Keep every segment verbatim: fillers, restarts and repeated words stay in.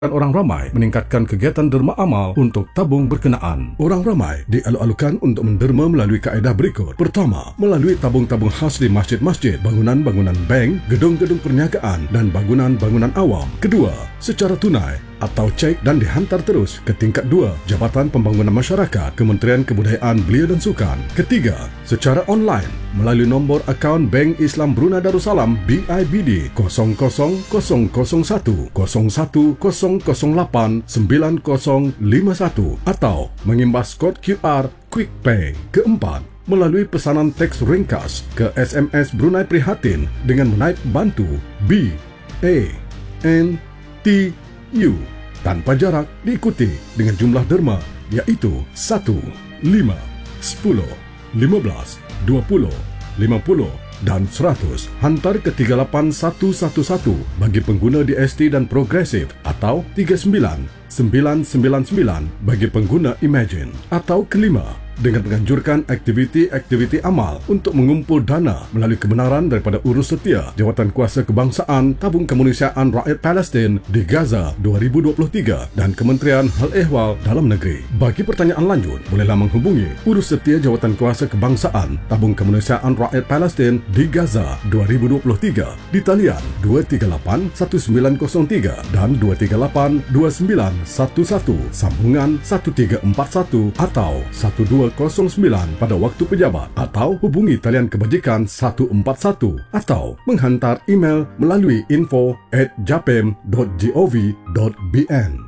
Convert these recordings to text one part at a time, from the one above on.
orang ramai meningkatkan kegiatan derma amal untuk tabung berkenaan. Orang ramai dialu-alukan untuk menderma melalui kaedah berikut. Pertama, melalui tabung-tabung khas di masjid-masjid, bangunan-bangunan bank, gedung-gedung perniagaan dan bangunan-bangunan awam. Kedua, secara tunai atau cek dan dihantar terus ke tingkat dua Jabatan Pembangunan Masyarakat, Kementerian Kebudayaan Belia dan Sukan. Ketiga, secara online melalui nombor akaun Bank Islam Brunei Darussalam B I B D kosong kosong kosong kosong satu kosong satu kosong kosong lapan sembilan kosong lima satu atau mengimbas kod Q R Quick Pay. Keempat, melalui pesanan teks ringkas ke S M S Brunei Prihatin dengan menaip bantu B A N T U tanpa jarak diikuti dengan jumlah derma iaitu satu, lima, sepuluh, lima belas, dua puluh, lima puluh dan seratus. Hantar ke tiga lapan satu satu satu bagi pengguna D S T dan Progresif atau tiga sembilan sembilan sembilan sembilan bagi pengguna Imagine. Atau kelima, dengan menganjurkan aktiviti-aktiviti amal untuk mengumpul dana melalui kebenaran daripada Urus Setia Jawatan Kuasa Kebangsaan Tabung Kemanusiaan Rakyat Palestin di Gaza dua ribu dua puluh tiga dan Kementerian Hal Ehwal Dalam Negeri. Bagi pertanyaan lanjut, bolehlah menghubungi Urus Setia Jawatan Kuasa Kebangsaan Tabung Kemanusiaan Rakyat Palestin di Gaza dua ribu dua puluh tiga di talian dua tiga lapan satu sembilan kosong tiga dan dua tiga lapan dua sembilan satu satu sambungan satu tiga empat satu atau satu dua kosong sembilan pada waktu pejabat, atau hubungi talian kebajikan satu empat satu atau menghantar email melalui info at japem dot gov dot bn.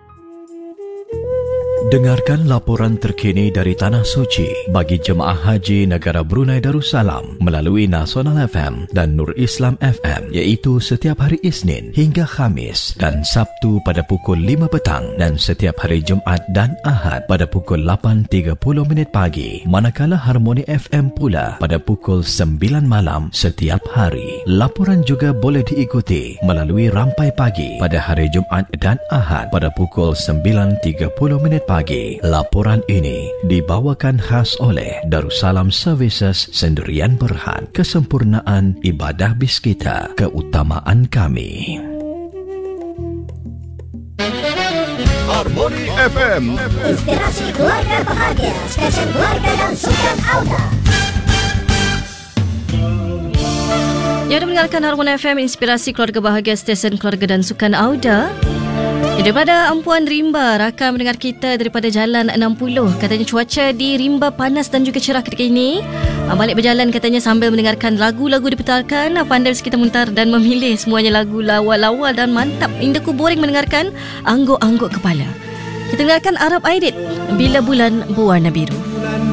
Dengarkan laporan terkini dari Tanah Suci bagi Jemaah Haji Negara Brunei Darussalam melalui Nasional F M dan Nur Islam F M, iaitu setiap hari Isnin hingga Khamis dan Sabtu pada pukul lima petang dan setiap hari Jumaat dan Ahad pada pukul lapan tiga puluh minit pagi, manakala Harmoni F M pula pada pukul sembilan malam setiap hari. Laporan juga boleh diikuti melalui Rampai Pagi pada hari Jumaat dan Ahad pada pukul sembilan tiga puluh minit pagi. Laporan ini dibawakan khas oleh Darussalam Services Sendirian Berhad. Kesempurnaan ibadah bis kita, keutamaan kami. Harmoni F M, inspirasi keluarga bahagia, stesen keluarga dan sukan Auda. Ya, anda mendengarkan Harmoni F M, inspirasi keluarga bahagia, stesen keluarga dan sukan Auda. Daripada Ampuan Rimba, rakan mendengar kita daripada Jalan enam puluh. Katanya cuaca di Rimba panas dan juga cerah ketika ini. Balik berjalan katanya sambil mendengarkan lagu-lagu diputarkan. Pandai kita mutar dan memilih semuanya lagu lawa-lawa dan mantap. Indaku boring mendengarkan angguk-angguk kepala. Kita dengarkan Arab Aidit, Bila Bulan Berwarna Biru.